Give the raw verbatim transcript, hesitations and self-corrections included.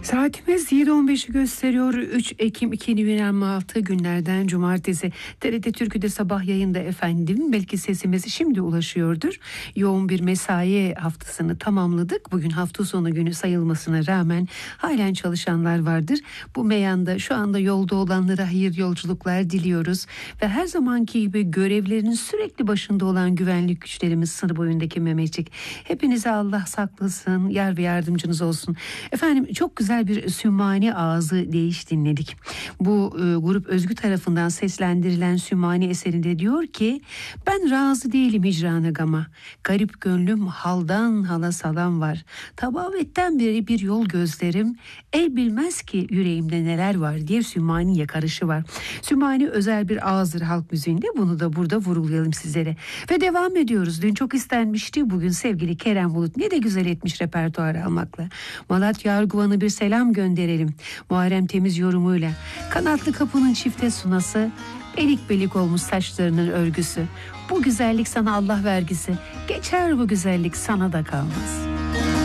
Saatimiz yedi on beşi gösteriyor. üç Ekim iki bin yirmi altı günlerden cumartesi. T R T Türkü'de sabah yayında efendim. Belki sesimiz şimdi ulaşıyordur. Yoğun bir mesai haftasını tamamladık. Bugün hafta sonu günü sayılmasına rağmen halen çalışanlar vardır. Bu meyanda şu anda yolda olanlara hayır yolculuklar diliyoruz. Ve her zamanki gibi görevlerinin sürekli başında olan güvenlik güçlerimiz, sınır boyundaki Mehmetçik. Hepinize Allah saklasın, yar ve yardımcınız olsun. Efendim çok güzel bir Sümmani Ağzı Değiş dinledik. Bu e, grup Özgü tarafından seslendirilen Sümmani eserinde diyor ki: ben razı değilim hicrana gama, garip gönlüm haldan hala salam var, tabavetten beri bir yol gözlerim, el bilmez ki yüreğimde neler var diye Sümmani yakarışı var. Sümmani özel bir ağızdır halk müziğinde, bunu da burada vurgulayalım sizlere. Ve devam ediyoruz. Dün çok istenmişti, bugün sevgili Kerem Bulut ne de güzel etmiş repertuarı almakla. Malatya Arguvan'ı bir selam gönderelim. Muharrem Temiz yorumuyla. Kanatlı kapının çifte sunası, belik belik olmuş saçlarının örgüsü. Bu güzellik sana Allah vergisi. Geçer bu güzellik, sana da kalmaz.